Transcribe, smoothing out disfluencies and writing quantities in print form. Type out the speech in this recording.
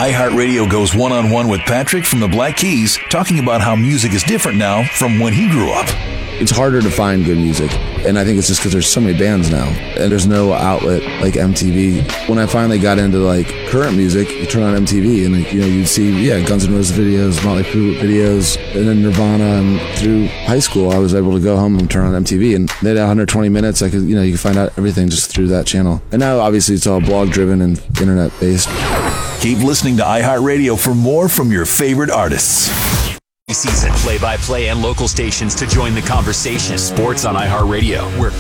iHeartRadio goes one-on-one with Patrick from the Black Keys, talking about how music is different now from when he grew up. It's harder to find good music, and I think it's just because there's so many bands now, and there's no outlet like MTV. When I finally got into like current music, you turn on MTV, and you'd see Guns N' Roses videos, Motley Crue videos, and then Nirvana. And through high school, I was able to go home and turn on MTV, and they had 120 minutes. I could, you could find out everything just through that channel. And now, obviously, it's all blog-driven and internet-based. Keep listening to iHeartRadio for more from your favorite artists. Season play-by-play and local stations to join the conversation. Sports on iHeartRadio, where